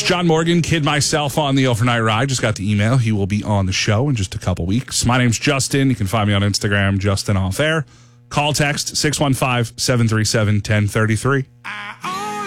John Morgan, kid myself on the overnight ride. Just got the email. He will be on the show in just a couple weeks. My name's Justin. You can find me on Instagram, Justin Off Air. Call text 615-737-1033.